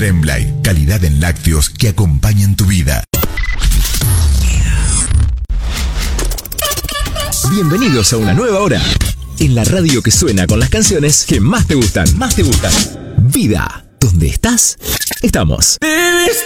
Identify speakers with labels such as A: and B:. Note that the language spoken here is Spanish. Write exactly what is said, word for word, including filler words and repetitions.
A: Tremblay, calidad en lácteos que acompañan tu vida.
B: Bienvenidos a una nueva hora en la radio que suena con las canciones que más te gustan. Más te gustan. Vida, ¿dónde estás? Estamos.